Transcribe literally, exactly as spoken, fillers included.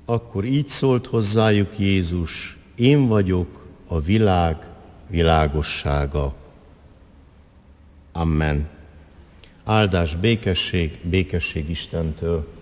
akkor így szólt hozzájuk Jézus: én vagyok a világ világossága. Amen. Áldás, békesség, békesség Istentől.